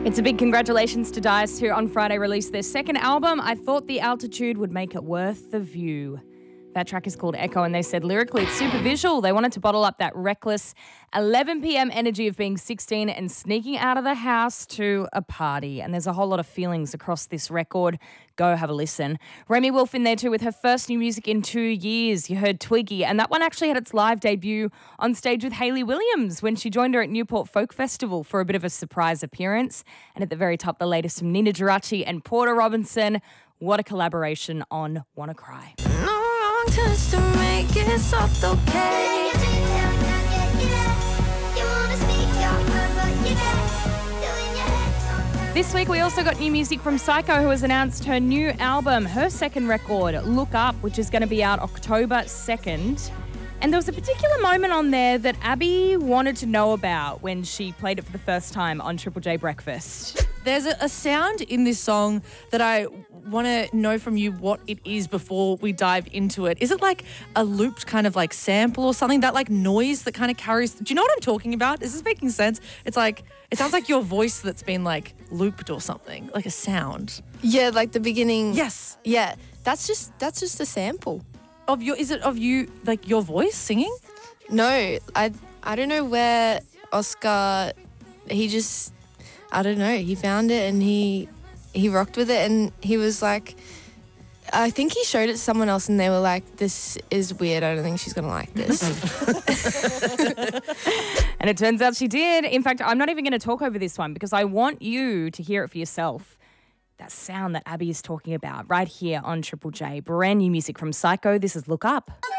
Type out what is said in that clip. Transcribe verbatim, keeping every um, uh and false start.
It's a big congratulations to Dice, who on Friday released their second album. I thought the altitude would make it worth the view. That track is called Echo, and they said lyrically it's super visual. They wanted to bottle up that reckless eleven p.m. energy of being sixteen and sneaking out of the house to a party. And there's a whole lot of feelings across this record. Go have a listen. Remi Wolf in there too with her first new music in two years. You heard Twiggy, and that one actually had its live debut on stage with Hayley Williams when she joined her at Newport Folk Festival for a bit of a surprise appearance. And at the very top, the latest from Nina Geraci and Porter Robinson. What a collaboration on Wanna Cry. Just to make it soft, okay. This week we also got new music from Psycho, who has announced her new album, her second record, Look Up, which is going to be out October second. And there was a particular moment on there that Abby wanted to know about when she played it for the first time on Triple J Breakfast. There's a, a sound in this song that I want to know from you what it is before we dive into it. Is it like a looped kind of like sample or something, that like noise that kind of carries? Do you know what I'm talking about? Is this making sense? It's like, it sounds like your voice that's been like looped or something, like a sound. Yeah, like the beginning. Yes. Yeah, that's just that's just a sample. Of your, is it of you, like your voice singing? No, I I don't know where Oscar, he just, I don't know, he found it and he he rocked with it, and he was like, I think he showed it to someone else and they were like, this is weird, I don't think she's going to like this. And it turns out she did. In fact, I'm not even going to talk over this one because I want you to hear it for yourself. That sound that Abby is talking about right here on Triple J. Brand new music from Psycho. This is Look Up.